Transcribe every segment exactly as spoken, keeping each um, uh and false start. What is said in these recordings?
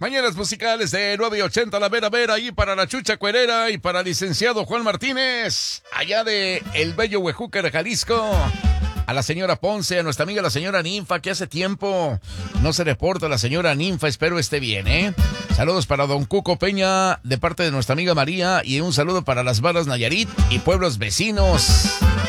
Mañanas musicales de nueve y ochenta, la vera vera, ahí para la Chucha Cuerera y para el licenciado Juan Martínez, allá de El Bello Huejúcar, Jalisco. A la señora Ponce, a nuestra amiga la señora Ninfa, que hace tiempo no se reporta la señora Ninfa, espero esté bien, ¿eh? Saludos para don Cuco Peña, de parte de nuestra amiga María, y un saludo para las Varas Nayarit y pueblos vecinos.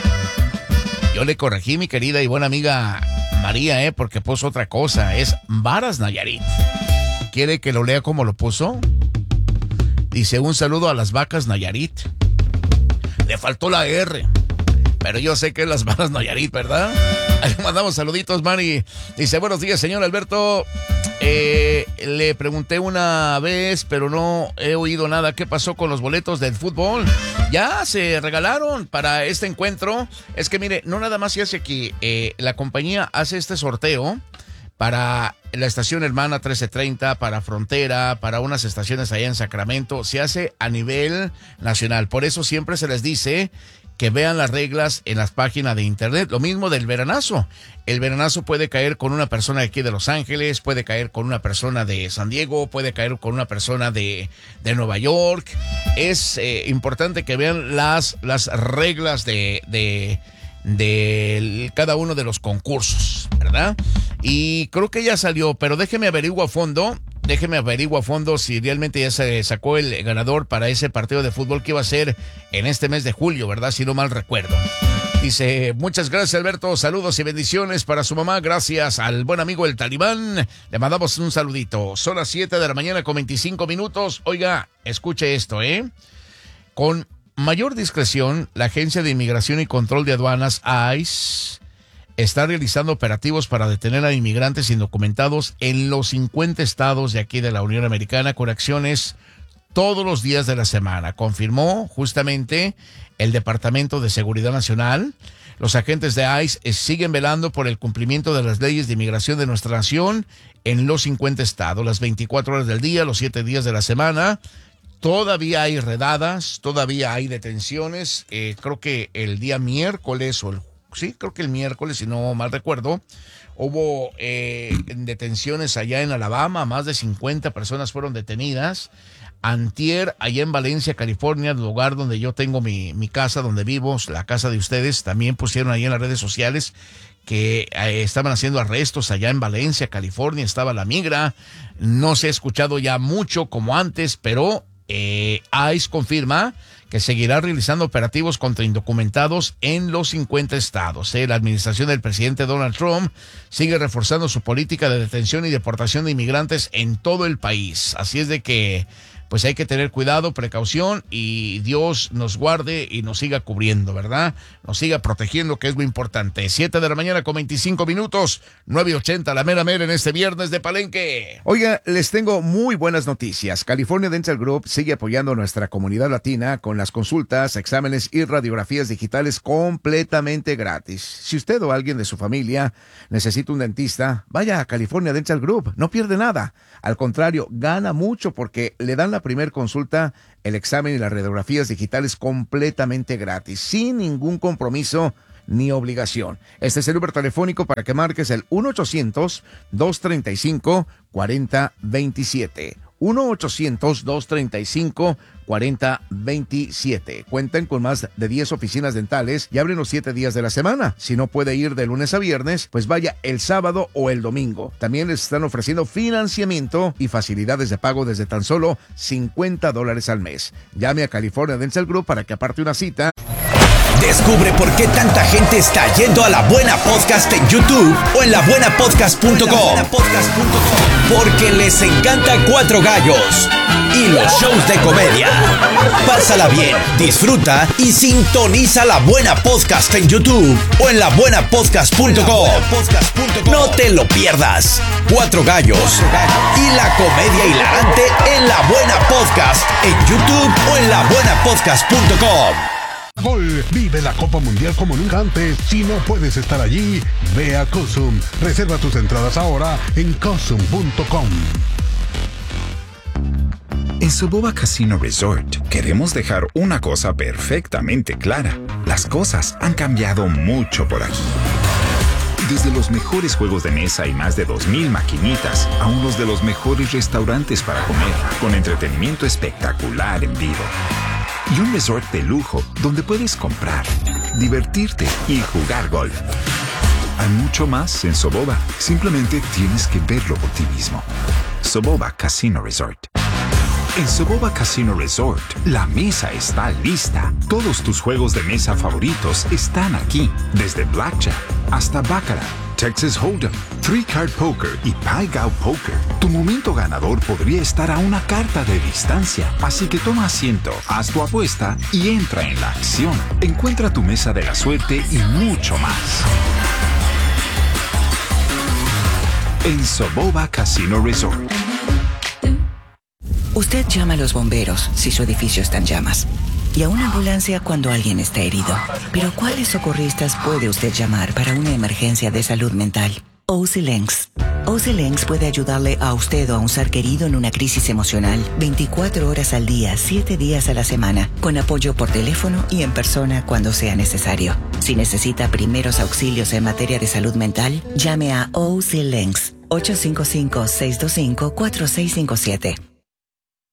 Yo le corregí, mi querida y buena amiga María, ¿eh? Porque puso otra cosa, es Varas Nayarit. ¿Quiere que lo lea como lo puso? Dice, un saludo a las vacas Nayarit. Le faltó la R, pero yo sé que es las Varas Nayarit, ¿verdad? Le mandamos saluditos, Mari. Dice, buenos días, señor Alberto. Eh, le pregunté una vez, pero no he oído nada. ¿Qué pasó con los boletos del fútbol? Ya se regalaron para este encuentro. Es que mire, no nada más se hace aquí. Eh, la compañía hace este sorteo para la estación hermana trece treinta, para Frontera, para unas estaciones allá en Sacramento. Se hace a nivel nacional. Por eso siempre se les dice que vean las reglas en las páginas de internet. Lo mismo del veranazo. El veranazo puede caer con una persona de aquí de Los Ángeles, puede caer con una persona de San Diego, puede caer con una persona de, de Nueva York. Es eh, importante que vean las, las reglas de, de, de cada uno de los concursos, ¿verdad? Y creo que ya salió, pero déjeme averiguar a fondo. Déjeme averiguar a fondo si realmente ya se sacó el ganador para ese partido de fútbol que iba a ser en este mes de julio, ¿verdad? Si no mal recuerdo. Dice, muchas gracias, Alberto. Saludos y bendiciones para su mamá. Gracias al buen amigo el Talibán. Le mandamos un saludito. Son las siete de la mañana con veinticinco minutos. Oiga, escuche esto, ¿eh? Con mayor discreción, la Agencia de Inmigración y Control de Aduanas, I C E, está realizando operativos para detener a inmigrantes indocumentados en los cincuenta estados de aquí de la Unión Americana con acciones todos los días de la semana. Confirmó justamente el Departamento de Seguridad Nacional. Los agentes de I C E siguen velando por el cumplimiento de las leyes de inmigración de nuestra nación en los cincuenta estados, las veinticuatro horas del día, los siete días de la semana. Todavía hay redadas, todavía hay detenciones. Eh, creo que el día miércoles o el Sí, creo que el miércoles, si no mal recuerdo, hubo eh, detenciones allá en Alabama. Más de cincuenta personas fueron detenidas. Antier, allá en Valencia, California, el lugar donde yo tengo mi, mi casa, donde vivo, la casa de ustedes, también pusieron ahí en las redes sociales que eh, estaban haciendo arrestos allá en Valencia, California. Estaba la migra. No se ha escuchado ya mucho como antes, pero eh, I C E confirma que seguirá realizando operativos contra indocumentados en los cincuenta estados. ¿eh? La administración del presidente Donald Trump sigue reforzando su política de detención y deportación de inmigrantes en todo el país. Así es de que pues hay que tener cuidado, precaución, y Dios nos guarde y nos siga cubriendo, ¿verdad? Nos siga protegiendo, que es lo importante. siete de la mañana con veinticinco minutos, nueve y ochenta, la mera mera en este viernes de Palenque. Oiga, les tengo muy buenas noticias. California Dental Group sigue apoyando a nuestra comunidad latina con las consultas, exámenes y radiografías digitales completamente gratis. Si usted o alguien de su familia necesita un dentista, vaya a California Dental Group, no pierde nada. Al contrario, gana mucho porque le dan la primera consulta, el examen y las radiografías digitales completamente gratis, sin ningún compromiso ni obligación. Este es el número telefónico para que marques el uno ochocientos, dos treinta y cinco, cuarenta veintisiete. uno ochocientos, dos treinta y cinco, cuarenta veintisiete. Cuentan con más de diez oficinas dentales y abren los siete días de la semana. Si no puede ir de lunes a viernes, pues vaya el sábado o el domingo. También les están ofreciendo financiamiento y facilidades de pago desde tan solo cincuenta dólares al mes. Llame a California Dental Group para que aparte una cita. Descubre por qué tanta gente está yendo a La Buena Podcast en YouTube o en la buena podcast punto com. Porque les encanta Cuatro Gallos y los shows de comedia. Pásala bien, disfruta y sintoniza La Buena Podcast en YouTube o en la buena podcast punto com. No te lo pierdas. Cuatro Gallos y la comedia hilarante en La Buena Podcast en YouTube o en la buena podcast punto com. Gol, vive la Copa Mundial como nunca antes. Si no puedes estar allí, ve a Cosum. Reserva tus entradas ahora en cosum punto com. En Soboba Casino Resort queremos dejar una cosa perfectamente clara. Las cosas han cambiado mucho por aquí. Desde los mejores juegos de mesa y más de dos mil maquinitas a unos de los mejores restaurantes para comer, con entretenimiento espectacular en vivo. Y un resort de lujo donde puedes comprar, divertirte y jugar golf. Hay mucho más en Soboba. Simplemente tienes que verlo por ti mismo. Soboba Casino Resort. En Soboba Casino Resort, la mesa está lista. Todos tus juegos de mesa favoritos están aquí. Desde Blackjack hasta Baccarat, Texas Hold'em, Three Card Poker y Pai Gow Poker. Tu momento ganador podría estar a una carta de distancia. Así que toma asiento, haz tu apuesta y entra en la acción. Encuentra tu mesa de la suerte y mucho más en Soboba Casino Resort. Usted llama a los bomberos si su edificio está en llamas y a una ambulancia cuando alguien está herido. Pero ¿cuáles socorristas puede usted llamar para una emergencia de salud mental? O C Links. O C Links puede ayudarle a usted o a un ser querido en una crisis emocional veinticuatro horas al día, siete días a la semana, con apoyo por teléfono y en persona cuando sea necesario. Si necesita primeros auxilios en materia de salud mental, llame a O C Links ocho cinco cinco, seis dos cinco, cuatro seis cinco siete.